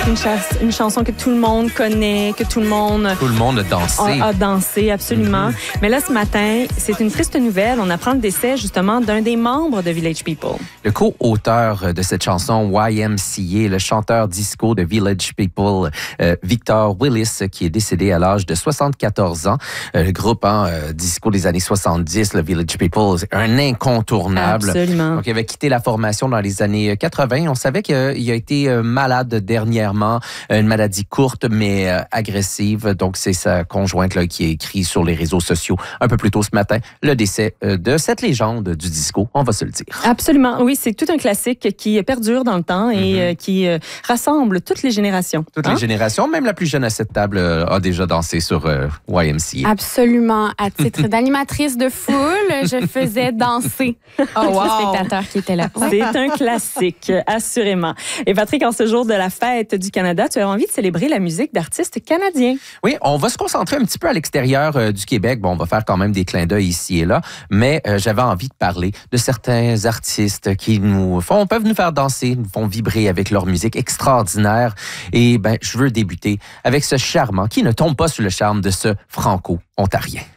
une chanson que tout le monde connaît, que tout le monde... Tout le monde a dansé. A dansé, absolument. Mais là, ce matin, c'est une triste nouvelle. On apprend le décès, justement, d'un des membres de Village People. Le co-auteur de cette chanson, YMCA, le chanteur disco de Village People, Victor Willis, qui est décédé à l'âge de 74 ans. Le groupe disco des années 70, le Village People, c'est un incontournable. Absolument. Donc, il avait quitté la formation dans les années 80. On savait qu'il a été malade dernièrement, une maladie courte mais agressive. Donc, c'est sa conjointe là, qui a écrit sur les réseaux sociaux un peu plus tôt ce matin le décès de cette légende du disco, on va se le dire. Absolument. Oui, c'est tout un classique qui perdure dans le temps et qui rassemble toutes les générations. Toutes les générations, même la plus jeune à cette table a déjà dansé sur YMCA. Absolument. À titre d'animatrice de foule, je faisais danser les spectateurs qui étaient là. C'est un classique, assurément. Et Patrick, en ce jour de la fête du Canada, tu as envie de célébrer la musique d'artistes canadiens. Oui, on va se concentrer un petit peu à l'extérieur du Québec. Bon, on va faire quand même des clins d'œil ici et là, mais j'avais envie de parler de certains artistes qui peuvent nous faire danser, nous font vibrer avec leur musique extraordinaire. Et je veux débuter avec ce charmant qui ne tombe pas sous le charme de ce franco-ontarien.